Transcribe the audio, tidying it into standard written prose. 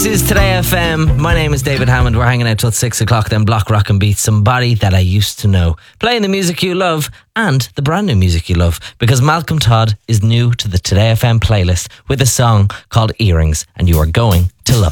This is Today FM. My name is David Hammond. We're hanging out till 6 o'clock, then Block Rock and Beat, Somebody That I Used to Know. Playing the music you love and the brand new music you love, because Malcolm Todd is new to the Today FM playlist with a song called Earrings, and you are going to love it.